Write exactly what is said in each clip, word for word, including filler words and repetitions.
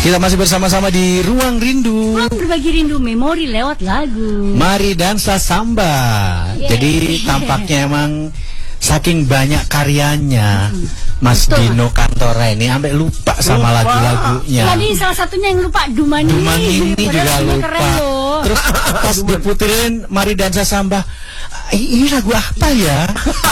Kita masih bersama-sama di Ruang Rindu. Ruang berbagi rindu memori lewat lagu. Mari dansa samba. Yeah. Jadi tampaknya emang saking banyak karyanya Mas Betul. Dino Kantora ini sampai lupa sama lupa. lagu-lagunya. Tadi salah satunya yang lupa Dumani. Dumani ini juga lupa. Terus pas diputerin Mari Dansa Samba, ini lagu apa ya?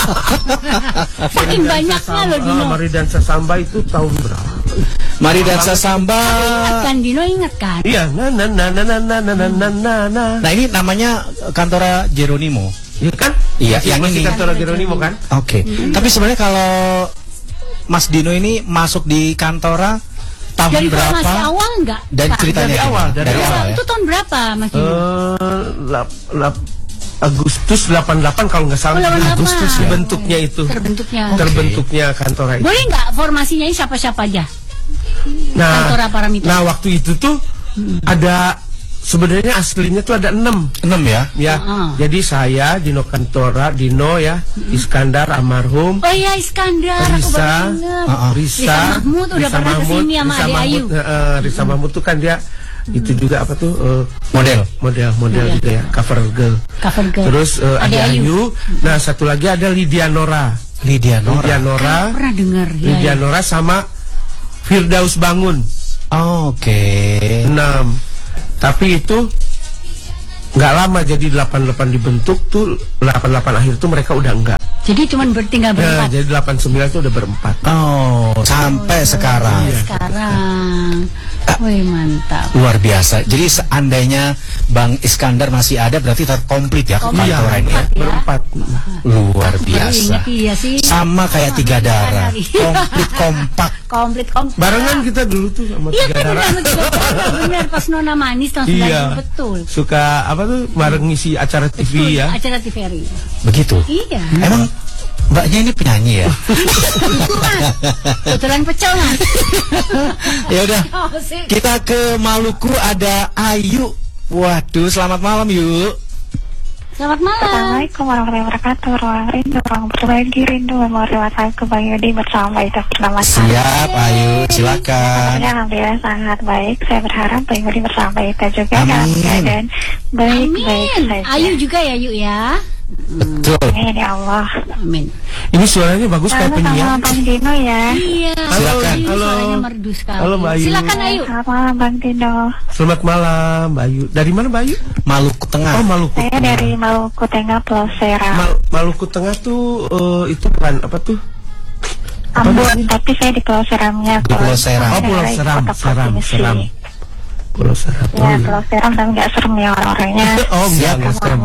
Saking banyaknya loh Dino. Mari Dansa Samba itu tahun berapa? Mari Dansa Samba. Ingat kan Dino, ingat kan? Iya, na na na na na na na na na. Nah ini namanya Kantora Geronimo. Iya kan? Iya, yang ini ini Kantora Geronimo kan? Oke. Okay. Hmm. Tapi sebenarnya kalau Mas Dino ini masuk di Kantora tahun dari berapa? Dari awal enggak? Dari ceritanya dari awal, dari, dari awal. awal Ya? Itu tahun berapa Mas Dino? Uh, lap, lap, Agustus delapan puluh delapan kalau nggak salah. Oh, Agustus ya? Bentuknya itu. Terbentuknya. Okay. Terbentuknya Kantora itu. Boleh nggak formasinya ini siapa-siapa aja? Nah, Kantora Paramita. Nah, waktu itu tuh hmm. ada sebenarnya aslinya tuh ada enam. Enam ya? Ya. Uh-huh. Jadi saya Dino Kantora, Dino ya, uh-huh. Iskandar almarhum. Oh iya Iskandar, Risa, aku baru ingat. Uh-huh. Risa, Risa Mahmud udah Risa pernah Mahmud, kesini sama Ade Ayu. Uh, Risa Mahmud tuh kan dia hmm. itu juga apa tuh uh, model, model, model yeah. juga ya, cover girl. Cover girl. Terus uh, Ade Ayu. Ayu. Hmm. Nah satu lagi ada Lydia Nora. Lydia Nora. Lydia Nora. Kan pernah dengar. Lydia ya, Nora sama Firdaus Bangun. Oh, oke. Okay. enam. Tapi itu nggak lama, jadi delapan puluh delapan dibentuk tuh, delapan puluh delapan akhir tuh mereka udah enggak. Jadi cuma bertinggal berempat. Nah, jadi delapan puluh sembilan itu udah berempat. Oh, sampai oh, sekarang. Iya. Sekarang. Wih, mantap. Luar biasa. Jadi seandainya Bang Iskandar masih ada, berarti terkomplit ya kantor ini ya. Berempat. Luar biasa. Iya sih. Sama kayak Tiga Darah. Komplit kompak. Komplit kompak. Barengan kita dulu tuh sama iya, Tiga Darah. Iya, benar. Benar pas Nona Manis tahun sembilan puluh iya. Betul. Suka apa tuh bareng ngisi acara T V betul, ya. Acara T V R I. Begitu. Iya. Emang Mbaknya ini penyanyi ya? Kebetulan pecel kan? Ya udah, kita ke Maluku ada Ayu. Waduh, selamat malam yuk. Selamat malam. Assalamualaikum warahmatullahi wabarakatuh. Ruang rindu, ruang berbagi rindu memori lagu Bang Yudi bersama itu pertama kali. Siap, Ayu, silakan. Alhamdulillah sangat baik. Saya berharap Bang Yudi bersama itu juga dalam Amin. keadaan baik-baik saja. Ayu juga ya Yuk ya. Betul. Amin ya Allah. Amin. Ini suaranya bagus kayak penyiar. Halo Bang Dino ya. Iya. Silakan. Halo. Suaranya merdu sekali. Halo Mbak Ayu. Silakan Ayu. Selamat malam Bang Dino. Selamat malam Mbak Ayu. Dari mana Mbak Ayu? Maluku Tengah. Oh Maluku. Saya Tengah. dari Maluku Tengah Pulau Seram. Mal Maluku Tengah tuh uh, itu bukan apa tuh? Ambon, tapi saya di Pulau Seramnya. Di Pulau Seram. Oh Pulau Seram, Seram, Seram. Pulau Seram. Ya, Pulau Seram dan nggak serem ya orang-orangnya. Oh enggak, enggak serem.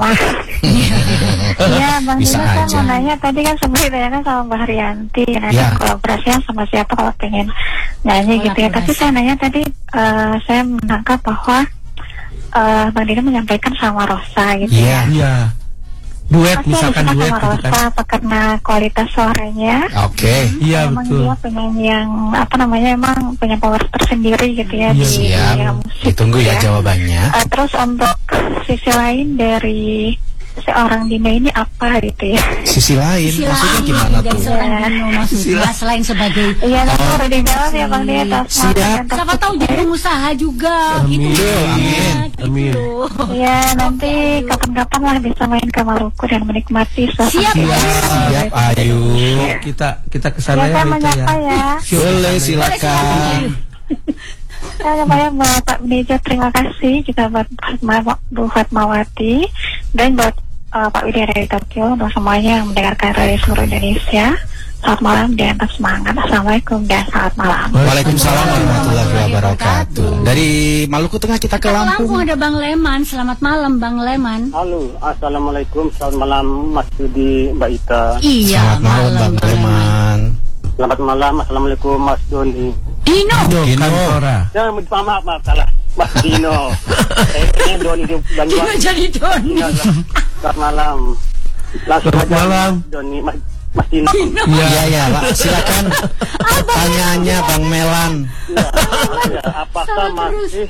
Iya, Bang Bisa Dino kan aja. mau nanya tadi kan sempat ditanyakan sama Mbak Haryanti, nanti Ya. kolaborasinya sama siapa kalau pengen nyanyi gitu ya. Tapi saya nanya tadi, uh, saya menangkap bahwa uh, Bang Dino menyampaikan sama Rosa gitu Iya. ya. Iya. Duet, Pasti misalkan ada duet sama gitu Rosa kan. apa karena kualitas suaranya. Oke. Iya Memang betul. dia penyanyi yang apa namanya emang punya power tersendiri gitu ya Iya, di Siap. dunia musik. Ditunggu ya ya. jawabannya. Uh, terus untuk sisi lain dari seorang Dino ini apa gitu ya? Sisi lain, Sisi maksudnya lain gimana dari tuh? seorang Dino maksudnya selain sebagai Iya, nanti udah dijawab ya Bang Dino. atas Siap. semangat dan siapa tahu jadi pengusaha juga Amin. gitu. Amin. Gitu. Amin. Iya, nanti kapan-kapan lah bisa main ke Maluku dan menikmati suasana. Siap. Siap, Ayu. Kita kita Ya, kesana saya ya Rita ya. menyapa ya. Boleh, silakan. Saya namanya Mbak Pak Beneja, terima kasih kita buat Bu Fatmawati dan buat uh, Pak Widya dari Tokyo untuk semuanya yang mendengarkan radio seluruh Indonesia. Selamat malam dan tetap semangat. Assalamualaikum dan selamat malam. Waalaikumsalam warahmatullahi wabarakatuh. Dari Maluku Tengah kita ke Ke Lampung. Lampung ada Bang Leman. Selamat malam Bang Leman. Halo, assalamualaikum, selamat malam Mas Yudi, Mbak Ita. Iya, Selamat malam Bang Leman. Selamat malam, assalamualaikum Mas Doni. Dino. Dino Dino. Kantora. Ya, maaf, maaf, maaf, salah. Mas Dino. Eh, ini Doni di Dino Banyuwangi. jadi Doni. Ya, selamat malam. Langsung Selamat aja, malam. Doni, Mas, Mas Dino. Iya, ya, Pak. Silakan pertanyaannya Bang Melan. Ya, ya, apakah masih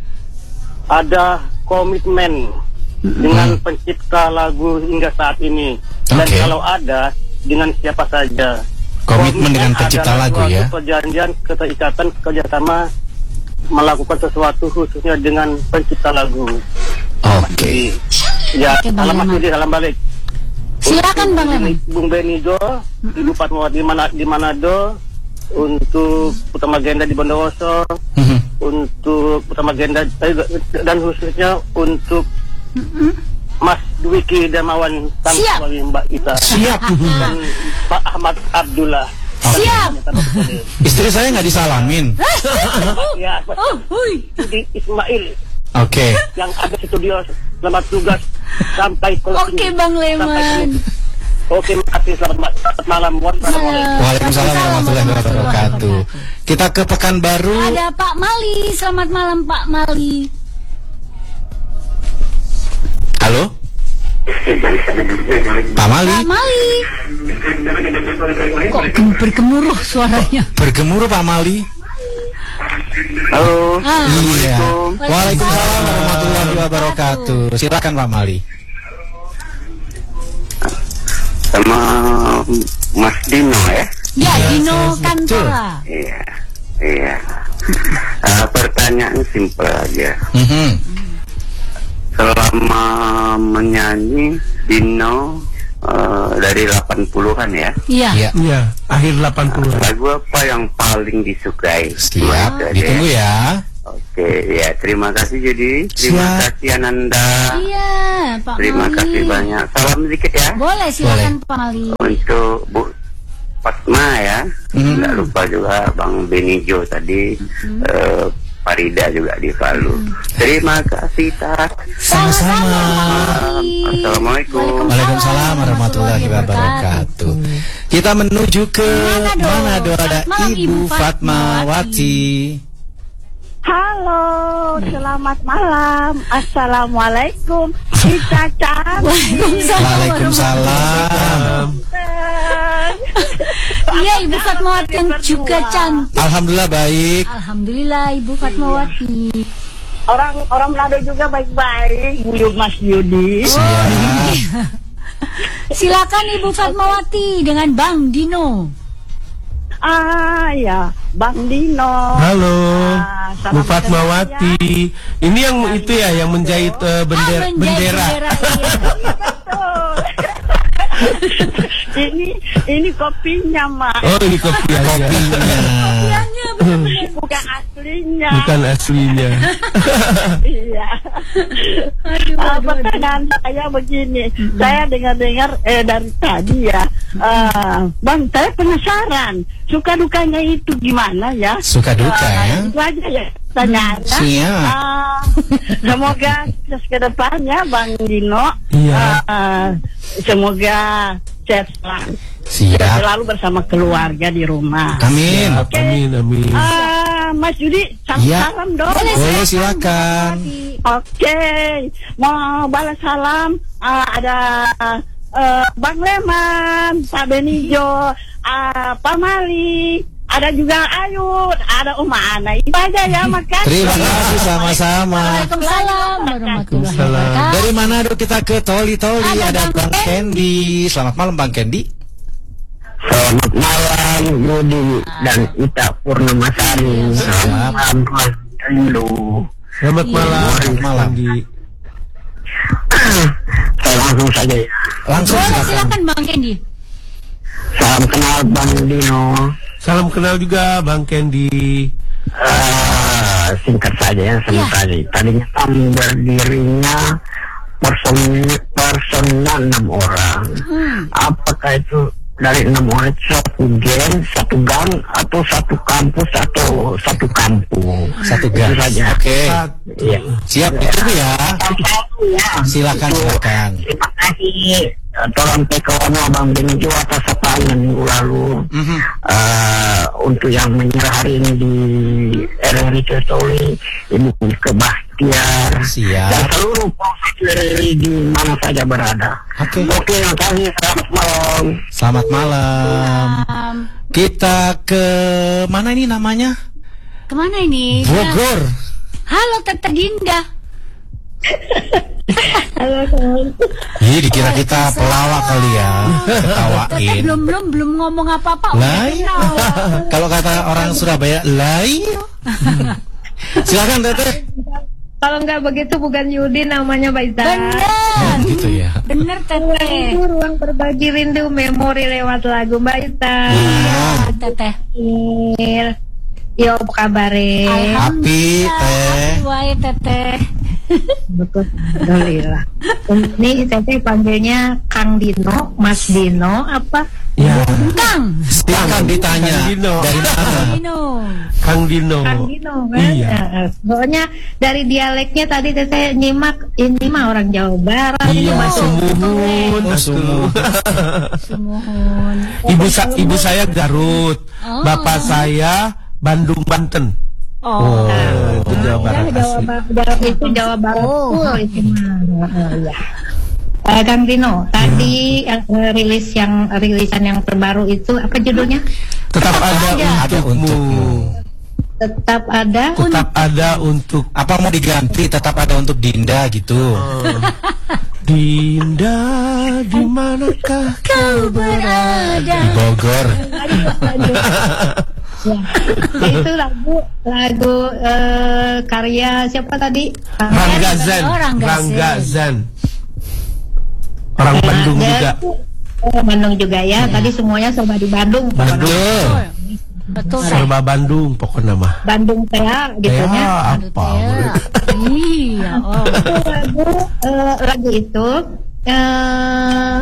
ada komitmen dengan pencipta lagu hingga saat ini? Dan Oke. kalau ada, dengan siapa saja? Komitmen dengan pencipta adalah lagu suatu ya. perjanjian keterikatan kerjasama melakukan sesuatu khususnya dengan pencipta lagu. Oke. Ya, Oke, Bang salam Mas Leman. Yudi, salam balik. Silakan Bang Leman. Bung Benigo, Ibu Fatmawati di mana di Manado, untuk Utama Genda di Bondowoso, Mhm. untuk Utama Genda eh, dan khususnya untuk Mas Dwiki Darmawan Siap. Tanpa Mbak Ita Siap. dan Pak Ahmad Abdullah. Siap. Istri saya nggak disalamin. Ya, Oh, hui. di Ismail Oke. yang ada di studio, selamat tugas sampai closing. Oke Bang Leman. Sampai- Oke, makasih, selamat, ma- selamat malam. Wassalamualaikum. Waalaikumsalam warahmatullahi wabarakatuh. Kita ke Pekanbaru. Ada Pak Mali. Selamat malam Pak Mali. Halo. Pak Mali. Pak Mali. Kok gem- bergemuruh suaranya? Bergemuruh Pak Mali. Halo. Ah. Iya. Waalaikumsalam warahmatullahi wabarakatuh. Silakan Pak Mali. Sama Mas Dino ya. Ya, Dino Kantora. Iya, iya. Uh, pertanyaan simpel aja. Mhm. Selama menyanyi Dino uh, dari delapan puluhan ya, Iya. Iya. Iya, akhir delapan puluhan. lagu apa yang paling disukai? Siap. Itu aja Ditunggu ya. ya. Oke, ya terima kasih Judi. Terima Siap. kasih Ananda. Iya, Pak Terima Mali. kasih banyak. Salam sedikit ya Boleh, silakan Pak Mali. untuk Bu Fatma ya. Hmm. Nggak lupa juga Bang Benijo tadi. eh, Farida juga di Palu. Terima kasih Tak. Sama-sama. Assalamualaikum. Waalaikumsalam warahmatullahi wabarakatuh. Kita menuju ke Manado. Manado, ada Selamat malam, Ibu Ibu Fatmawati. Halo, selamat malam. Assalamualaikum. Kita Waalaikumsalam. Iya, Ibu Fatmawati yang juga cantik. Alhamdulillah baik. Alhamdulillah Ibu Fatmawati. Orang orang Manado juga baik-baik. Buyut Mas Yudi. Siap. Silakan Ibu Fatmawati dengan Bang Dino. Ah ya, Bang Dino. Halo, Ah, Bu salam Fatmawati. Ini yang itu ya, yang menjahit eh, bendera. Ah, menjahit bendera. bendera, iya. Betul. ini ini kopinya, Mak. Oh, ini kopi ya. Kopinya. Bukan aslinya. Bukan aslinya. Iya. Aduh, Ah, aduh, aduh. pertanyaan saya begini, saya dengar-dengar eh, dari tadi ya, ah, Bang, saya penasaran, suka dukanya itu gimana ya? Suka duka Ah, ya. Itu aja ya pertanyaannya. Siap. Ah, semoga sukses ke depannya, Bang Dino. Iya. Ah, semoga sehat selalu. Siap. Selalu bersama keluarga di rumah. Amin. Siap, amin, amin. Ah, Mas Yudi, salam Iya. salam dong. Boleh silakan. Oke, mau balas salam. Ah, ada eh, Bang Leman, Pak Benijo, ah, Pak Mali, ada juga Ayun, ada Uma Ana. Itu aja ya, makasih. Terima kasih sama-sama. Waalaikumsalam warahmatullahi wabarakatuh. Dari Manado kita ke Toli Toli, Ada ada Bang Bang Kendi. Selamat malam Bang Kendi. Selamat malam Yudi dan Ita Purnamasari. Selamat malam Rindu. Selamat malam. Selamat malam. Andi. Saya langsung saja ya. Langsung Boleh, silakan. silakan Bang Kendi. Salam kenal Bang Dino. Salam kenal juga Bang Kendi. Ah, singkat saja ya, sama Ya. tadi. Tadinya kan berdirinya person personal enam orang. Hmm. Apakah itu dari enam orang itu satu geng, satu gang, atau satu kampus, atau satu kampung? Satu Itu gas. saja. Oke. Iya. Siap ditunggu ya. Silakan silakan. Terima kasih. Eh, Tolong take over Bang Benijo atas apa yang minggu lalu. Mhm. Eh, untuk yang menyerah hari ini di R R I Toli, Ibu Kebahtiar, Siap. dan seluruh polsek R R I di mana saja berada. Oke. Oke, terima kasih. Selamat malam. Selamat malam. Um, Kita ke mana ini namanya? kemana ini? Bogor. Halo Tante Dinda. Ih, dikira kita pelawak kali ya. Tete Ketawain. belum belum belum ngomong apa-apa. udah Lai. ketawa. Kalau kata orang Surabaya, lai. Silakan Teteh. Kalau nggak begitu bukan Yudi namanya Mbak Ita. Bener. Gitu ya. Bener Teteh. Itu ruang berbagi rindu memori lewat lagu Mbak Ita. Iya Teteh. Yo apa kabar? Api Teh. Wae Teteh. Betul. Alhamdulillah. Ini Teteh panggilnya Kang Dino, Mas Dino apa? Ya. Kang. Silakan ditanya. Kang Dino. Dari mana? Dino. Kang Dino. Kang Dino kan? Iya. Nah, pokoknya dari dialeknya tadi Teteh nyimak ini mah orang Jawa Barat. Iya, ini mah sumuhun. Oh, sumuhun. Sumuhun. Ibu sa ibu saya Garut. Oh. Bapak saya Bandung Banten. Oh. Oh, itu Jawa Barat Ya, Jawa asli. Barat, Jawa, itu Jawa Barat Oh. full itu mah. Oh, ya. Eh, Kang Dino, tadi yang eh, rilis yang rilisan yang terbaru itu apa judulnya? Tetap ada Ada untukmu. untukmu. Tetap ada. Tetap ada untuk Apa mau diganti? Tetap ada untuk Dinda gitu. Dinda, di manakah Kau berada. Di Bogor. Ya, itu lagu lagu eh, karya siapa tadi? Rangga Zan? Oh, Rangga Rangga Zan. Zan. Orang Nah, Bandung dan- juga. Oh, Bandung juga ya. Tadi semuanya serba di Bandung. pokoknya. Bandung. Betul Teh. Serba Bandung pokoknya mah. Bandung saya gitu Ya, ya. apa? Ya. Iya. Oh. Itu lagu eh, lagu itu eh,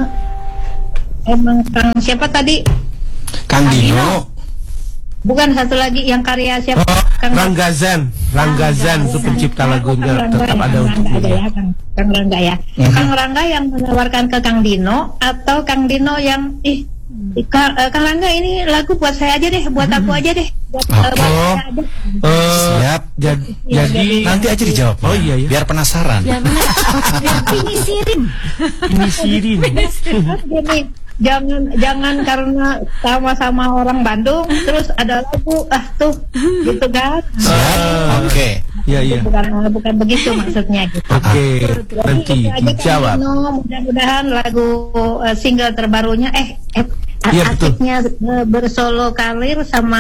emang Kang siapa tadi? Kang Dino. Bukan satu lagi yang karya siapa? Oh, Kang Rangga Zan. Rangga Zan itu pencipta lagunya. Kang Rangga, Tetap ada Kang untukmu. Rangga ya, Kang, Kang Rangga ya. Kang Rangga yang menawarkan ke Kang Dino atau Kang Dino yang ih Kang, eh, Kang Rangga ini lagu buat saya aja deh, buat aku aja deh, buat, eh, buat Oh. saya aja. Eh, Siap. jad- Iya, jadi Nanti aja dijawab. Oh iya ya. Biar penasaran. Ya benar. Biar pinisirin. Ini Sirin. Terus gini, jangan jangan karena sama-sama orang Bandung terus ada lagu ah tuh gitu kan. Ah, Oke. Iya iya. Bukan bukan begitu maksudnya gitu. Oke, nanti Itu aja, Kang dijawab. Dino. Mudah-mudahan lagu eh, single terbarunya eh, eh Iya, betul. asiknya eh, bersolo karir sama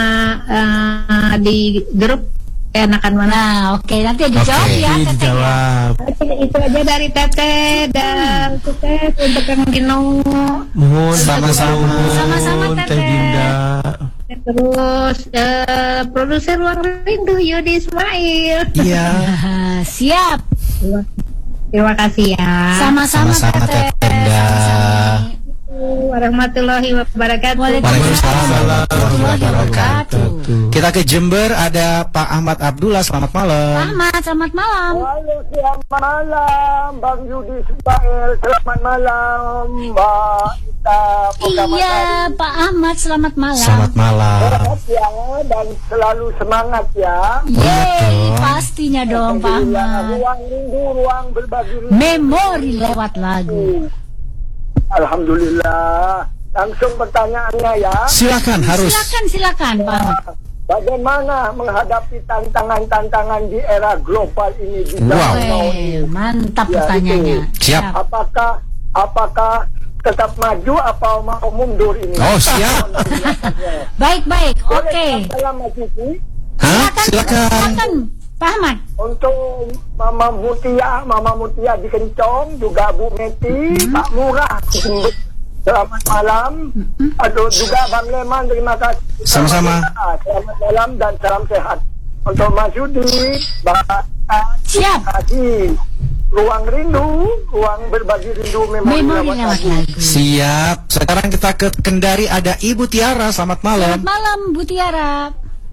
eh, di grup enakan mana. Nah, oke nanti dijawab Oke, ya Ini Teteh. ya. dijawab. Oke, itu aja dari Teteh dan sukses untuk Kang Dino. Mohon Sama-sama. Sama-sama, Teh Teteh. Dinda. Terus eh, produser Ruang Rindu Yudi Ismail. Iya. Ah, siap. Terima kasih ya. Sama-sama Sama-sama, Teteh. Teteh Dinda. Sama-sama. Warahmatullahi wabarakatuh. Waalaikumsalam warahmatullahi wabarakatuh. Wabarakatuh. Kita ke Jember, ada Pak Ahmad Abdullah. Selamat malam. Ahmad, selamat malam. Halo, selamat malam Bang Yudi Ismail. Selamat malam Mbak Ita. Iya, Pak Ahmad, selamat malam. Selamat malam. Sehat ya dan selalu semangat ya. Yeay, pastinya dong Pak Ahmad. Ruang rindu, ruang berbagi rindu. Memori lewat lagu. Alhamdulillah. Langsung pertanyaannya ya. Silakan, harus. Silakan, silakan Pak Ahmad. Bagaimana menghadapi tantangan-tantangan di era global ini di Wow. zaman now ini? Weh, mantap Ya, pertanyaannya. Siap. Apakah apakah tetap maju atau mau mundur ini? Oh, siap. Baik, baik. Boleh Oke. dalam Mas Yudi? Hah? Silakan. Silakan, Pak Ahmad. Untuk Mama Mutia, Mama Mutia di Kencong, juga Bu Meti, Pak Murah. Selamat malam. Aduh, juga Bang Leman, terima kasih. Sama-sama. Selamat malam dan salam sehat. Untuk Mas Yudi, Bang Siap. kasih. Ruang rindu, ruang berbagi rindu memori, Memori lewat lewat lagu. lagu. Siap. Sekarang kita ke Kendari, ada Ibu Tiara. Selamat malam. Selamat malam, Bu Tiara.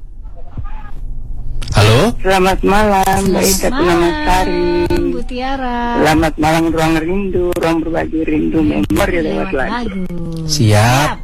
Halo. Selamat malam, Mbak Ita Selamat Sari. Bu Tiara. Selamat malam, ruang rindu, ruang berbagi rindu, memori lewat lagu. Siap.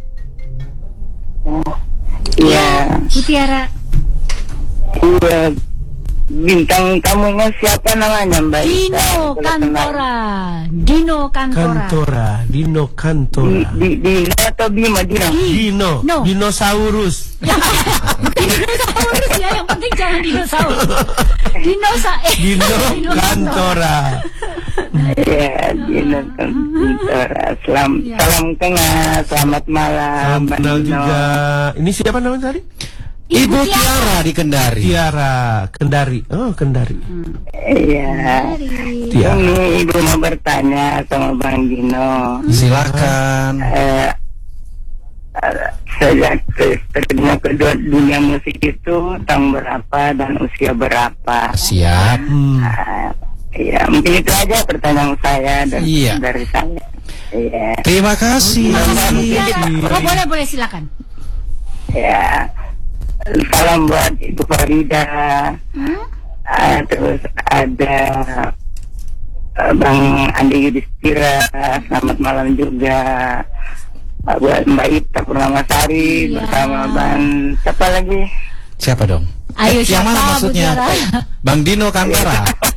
Iya, Bu Tiara. iya. Bintang tamunya siapa namanya, Mbak Ita? Dino Kalau kenal. Kantora. Dino Kantora. Kantora, Dino Di, Kantora. di, Dino atau Bima? Dino? Dino, No. dinosaurus. Dinosaurus ya, yang penting jangan dinosaurus. Dinosa eh. Dino Kantora. Iya, Dino Kantora. Selam, Ya. Salam kenal, selamat malam, Salam Mbak kenal Dino. juga. Ini siapa namanya tadi? Ibu Tiara di Kendari. Tiara Kendari. Oh, Kendari. Iya. Tiara. Ini Ibu mau bertanya sama Bang Dino. Silakan. Eh, eh, sejak terjun ke dunia musik itu tahun berapa dan usia berapa? Siap. Hmm. Eh, Iya, mungkin itu aja pertanyaan saya dari, Iya. dari saya. Iya. Terima kasih. Oh, boleh, boleh, silakan. Ya, salam buat Ibu Farida. Hmm? Ah, terus ada uh, Bang Andi Yudhistira. Selamat malam juga. Uh, buat Mbak Ita Purnamasari Iya. bersama Bang siapa lagi? Siapa dong? Ayo, Eh, siapa, yang mana maksudnya? Bu Tiara? Bang Dino Kantara.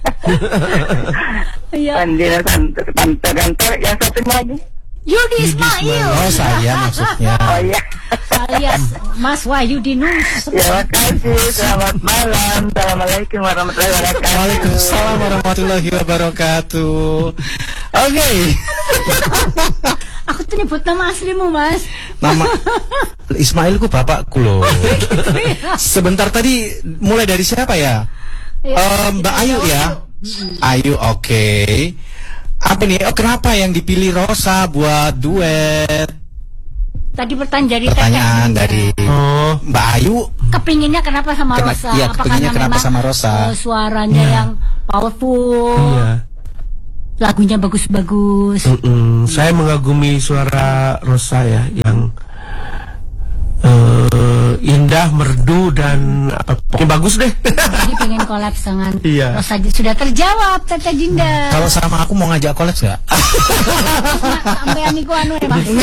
Iya. Bang Dino Kantor, Kantor, Kantor. Yang satunya lagi? Yudi Ismail. Oh, saya maksudnya. Oh iya. Alias Mas Wahyudinus. Terima kasih. Selamat malam. Assalamualaikum warahmatullahi wabarakatuh. Waalaikumsalam warahmatullahi wabarakatuh. Oke. Aku tuh nyebut nama aslimu, Mas. Nama Ismailku bapakku loh. Sebentar tadi mulai dari siapa ya? Ya, Eh, Mbak Ayu ya. Ayu, oke. Apa nih? Oh, kenapa yang dipilih Rosa buat duet? Tadi pertanyaan dari Pertanyaan Teteh. dari Oh. Mbak Ayu. Kepinginnya kenapa sama Kena- Rosa? iya, Apa kepinginnya karena kenapa memang, sama Rosa? eh, suaranya yang powerful, Iya. lagunya bagus-bagus. Mm-mm. Saya mengagumi suara Rosa ya, yang eh, indah, merdu dan apa pokoknya bagus deh. Jadi pengen collab dengan Iya. Rosa. Sudah terjawab, Teteh Dinda. Kalau sama aku mau ngajak kolaps nggak? Sampean niku anu ya, Mas.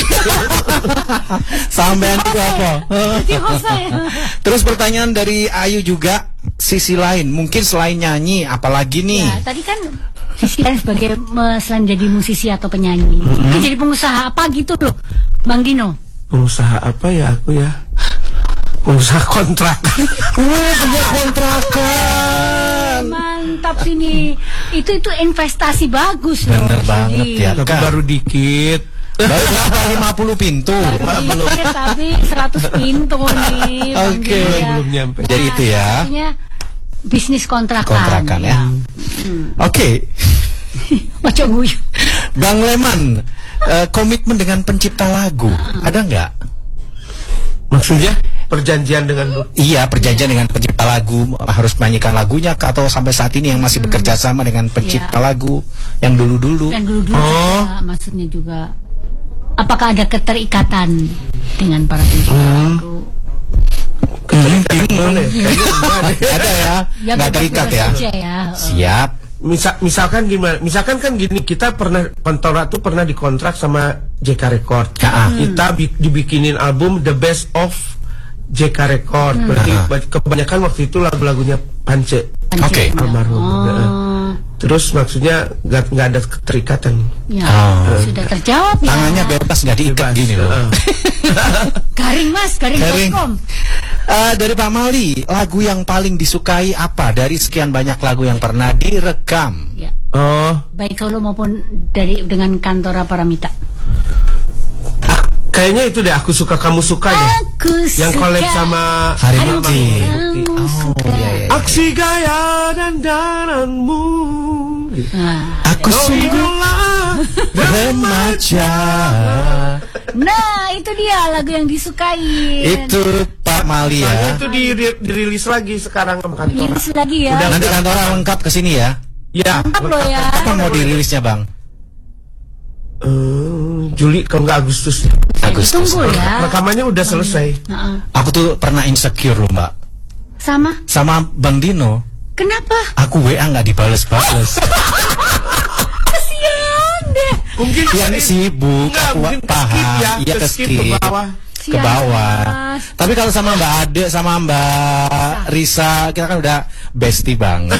Sampean itu apa? Jadi Rosa ya. Terus pertanyaan dari Ayu juga, sisi lain, mungkin selain nyanyi, apalagi nih? Ya, tadi kan sisi lain sebagai me- selain jadi musisi atau penyanyi, mungkin jadi pengusaha apa gitu loh, Bang Dino. Pengusaha apa ya aku ya? Pengusaha kontrak. Wah, punya kontrakan. Mantap sini. Itu itu investasi bagus loh. Bener banget Jadi, ya. Tapi Kak. baru dikit. Baru berapa? lima puluh pintu. Dikit, tapi seratus pintu nih. Bang Oke, Dino ya. belum nyampe. Jadi itu ya. Artinya bisnis kontrakan. Kontrakan ya. Oke. Ojo guyu. Bang Leman, eh, komitmen dengan pencipta lagu, ada nggak? Maksudnya perjanjian dengan Iya, perjanjian dengan pencipta lagu, harus menyanyikan lagunya kah, atau sampai saat ini yang masih bekerja sama dengan pencipta Iya. lagu yang dulu-dulu? Dan dulu-dulu Oh. juga, maksudnya juga apakah ada keterikatan dengan para pencipta Hmm. lagu? Kayaknya boleh. Kayaknya enggak deh. Ada ya, Ya, nggak terikat bebas ya? saja ya. Siap. Misal, misalkan gimana? Misalkan kan gini, kita pernah Kontora tuh pernah dikontrak sama J K Record. Ya. Kita bi- dibikinin album The Best of J K Record. Berarti Ah. ba- kebanyakan waktu itu lagu-lagunya Pance Oke. almarhum. Nah, Oh, terus maksudnya nggak nggak ada keterikatan. ya, Oh. sudah terjawab ya. Tangannya bebas, nggak diikat Bebas. gini loh. Heeh. Garing Mas, garing. Garing. Garing. Eh, dari Pak Mali, lagu yang paling disukai apa dari sekian banyak lagu yang pernah direkam? Ya, Oh, baik solo maupun dari dengan Kantora Paramita. ah, kayaknya itu deh, aku suka kamu suka deh. Aku Yang suka collab sama Hari Hari Mukti. Kamu Oh, suka. iya, iya. Aksi gaya dan dananmu. Nah, Aku sungguh remaja. nah, itu dia lagu yang disukai. Itu Pak Mali Soalnya ya. itu diri- dirilis lagi sekarang sama kantor. Liris lagi ya. Udah. Nanti kantornya lengkap ke sini ya. Ya, Mantap loh ya. Kapan mau dirilisnya, Bang? Eh, Juli kalau nggak Agustus. Agustus. Tunggu ya. Rekamannya udah selesai. Heeh. Aku tuh pernah insecure loh, Mbak. Sama. Sama Bang Dino. Kenapa? Aku W A nggak dibales-bales. Kasihan deh. Mungkin Yang sibuk, Enggak, aku mungkin paham. skip ya, Iya, ke ke skip, skip. ke bawah. Ke bawah. Mas. Tapi kalau sama Mbak Ade, sama Mbak Risa, kita kan udah bestie banget.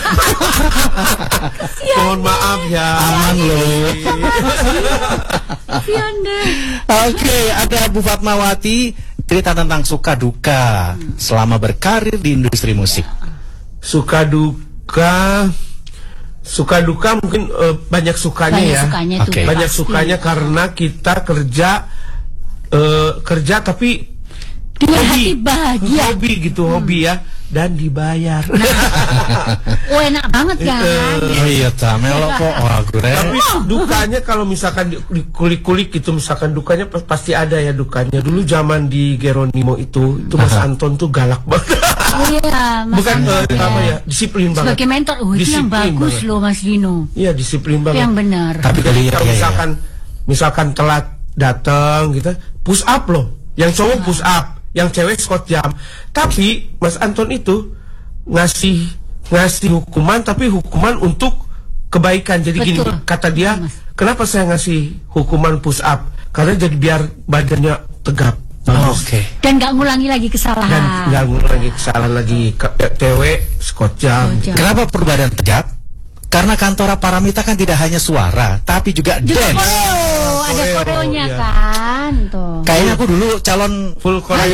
Mohon maaf ya. Aman loh. Kasihan deh. Oke, ada Bu Fatmawati, cerita tentang suka duka selama berkarir di industri musik. Suka duka, suka duka mungkin eh, banyak sukanya Banyak ya. sukanya itu Oke. Banyak pasti. sukanya karena kita kerja eh, kerja tapi Dengan hati bahagia. Hobi gitu, hmm. hobi ya. Dan dibayar. Oh enak banget kan? Oh iya tamelo kok. Oh aku Tapi dukanya kalau misalkan di kulik-kulik gitu, misalkan dukanya pasti ada ya dukanya. Dulu zaman di Geronimo itu, itu Mas Anton tuh galak banget. Oh iya, Mas Bukan Anton, uh, ya. apa ya, disiplin banget. Sebagai mentor, oh itu yang bagus banget. Loh Mas Dino. Iya disiplin banget. Yang benar. Tapi kalau ya, misalkan, ya. misalkan telat datang gitu, push up loh. Yang cowok push up. Yang cewek squat jam. Tapi Mas Anton itu ngasih ngasih hukuman, tapi hukuman untuk kebaikan. Jadi Betul. gini kata dia, Mas. Kenapa saya ngasih hukuman push up? Karena jadi biar badannya tegap. Oh, Oke. Okay. Dan nggak ngulangi lagi kesalahan. Dan nggak ngulangi kesalahan lagi. Cewek squat jam. Kenapa perbadan tegap? Karena Kantora Paramita kan tidak hanya suara, tapi juga, juga dance. Oh, ada koreonya iya. kan tuh. Kayaknya aku dulu calon full koreo.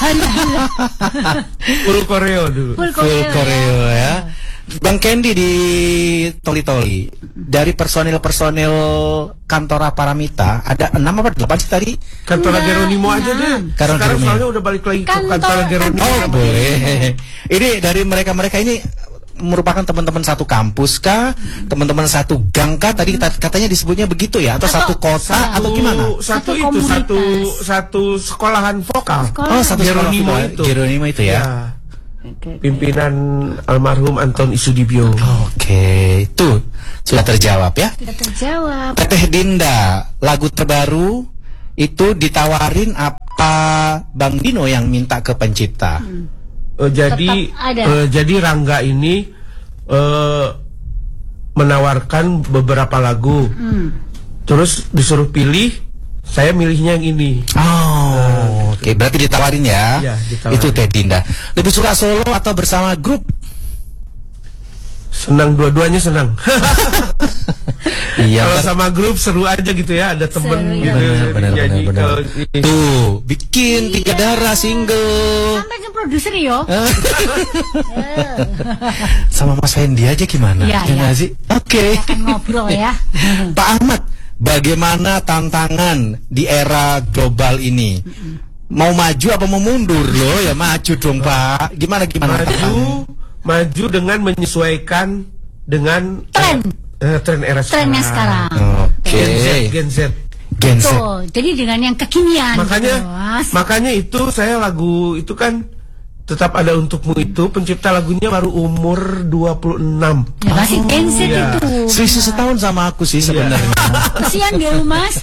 full koreo dulu. Full koreo, full koreo ya. ya. Bang Kendi di Toli-Toli, dari personil-personil Kantora Paramita ada enam apa delapan sih tadi? Kantora nah, Geronimo nah. aja deh. Sekarang soalnya udah balik lagi ke Kantora Geronimo. Oh boleh. Ini dari mereka-mereka ini merupakan teman-teman satu kampus kah, teman-teman satu gang kah? Tadi katanya disebutnya begitu ya, atau, atau satu kota satu, atau gimana? Satu, satu itu komunitas. satu satu sekolahan vokal. Sekolah. Oh satu Geronimo itu. Geronimo itu ya. ya. Okay, Pimpinan almarhum Anton Isudibyo. Oke, okay. Tuh sudah terjawab ya. Sudah terjawab. Teteh Dinda, lagu terbaru itu ditawarin apa Bang Dino yang minta ke pencipta? Hmm. Uh, jadi uh, jadi Rangga ini uh, menawarkan beberapa lagu, hmm. terus disuruh pilih, saya milihnya yang ini. Oh, uh, oke, okay. Berarti ditawarin ya? Ya ditawarin. Itu Teh Dinda. Lebih suka solo atau bersama grup? Senang, dua-duanya senang. Iya. Kalau sama grup seru aja gitu ya, ada temen seru, gitu. Benar, benar, jadi benar, kalau tuh bikin iya. Tiga Darah single. Sampai ke produser yo. Sama Mas Hendy aja gimana? Ya, ya. sih? Oke. Okay. Ngobrol ya. Pak Ahmad, bagaimana tantangan di era global ini? Mau maju apa mau mundur loh? Ya maju dong Pak. Gimana gimana? Maju, maju dengan menyesuaikan dengan tren. Uh, tren era Trennya sekarang. Oke. Okay. Gen Z, Gen Z. Tuh, jadi dengan yang kekinian. Makanya, gitu, makanya itu saya lagu itu kan Tetap Ada Untukmu itu pencipta lagunya baru umur dua puluh enam. Ya masih oh, Gen Z iya. itu. Selisih setahun sama aku sih sebenarnya. Kesian dia Mas.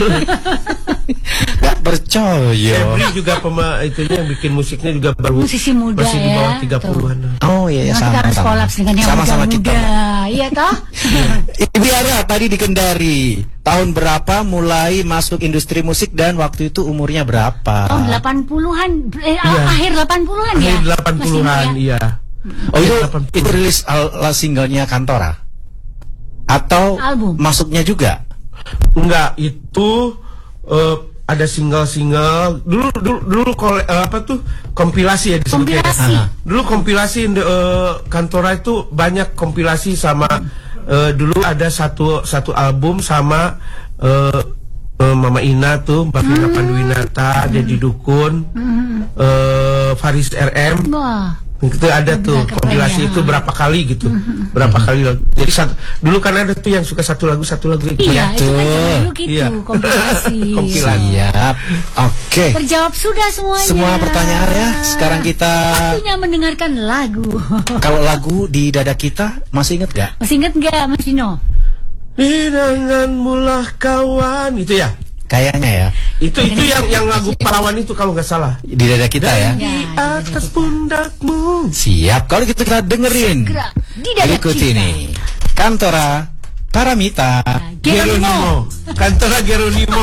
Gak percaya. Febri juga pema itunya yang bikin musiknya juga baru musisi muda masih ya. di bawah tiga puluhan. Oh iya ya, nah, sama. Kita harus kolaps dengan yang sama-sama muda. Kita. Iya toh? Ibu Ara tadi di Kendari. Tahun berapa mulai masuk industri musik dan waktu itu umurnya berapa? Tahun delapan puluhan eh, iya. akhir delapan puluhan ya. Akhir delapan puluhan iya. Oh itu delapan puluh. Itu rilis al singlenya Kantora? Atau album masuknya juga? Enggak, itu uh, ada single-single dulu dulu dulu kol, uh, apa tuh kompilasi ya disebutnya. Kompilasi. Dulu kompilasi uh, Kantora itu banyak kompilasi sama uh, dulu ada satu satu album sama uh, uh, Mama Ina tuh Mbak Vina hmm. Panduwinata, hmm. Deddy Dukun, hmm. uh, Faris R M. Wah. Itu ada tuh kompilasi itu berapa kali gitu, mm-hmm. berapa kali lagu. Jadi satu, dulu kan ada tuh yang suka satu lagu satu lagu gitu. Iya, itu kan dulu gitu iya. kompilasi. Kompilasi. Siap. Oke. Okay. Terjawab sudah semuanya. Semua pertanyaan ya. Sekarang kita waktunya mendengarkan lagu. Kalau lagu Di Dada Kita masih inget gak? Masih inget gak Mas Dino? Hidanganmu lah kawan itu ya. Kayaknya ya. Itu itu yang yang lagu pahlawan itu kalau nggak salah. Di Dada Kita ya. Di atas pundakmu. Siap. Kalau gitu kita dengerin. Segera. Di Dada Berikut Kita. ini Kantora Paramita Geronimo. Kantora Geronimo.